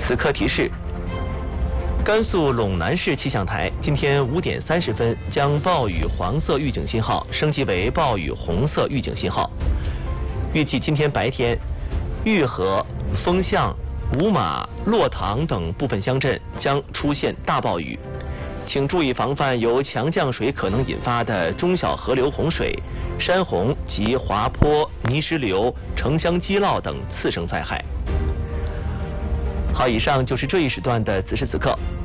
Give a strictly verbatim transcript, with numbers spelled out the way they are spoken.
此刻提示：甘肃陇南市气象台今天五点三十分将暴雨黄色预警信号升级为暴雨红色预警信号。预计今天白天，玉河、丰巷、五马、洛塘等部分乡镇将出现大暴雨，请注意防范由强降水可能引发的中小河流洪水、山洪及滑坡、泥石流、城乡积涝等次生灾害。好，以上就是这一时段的此时此刻。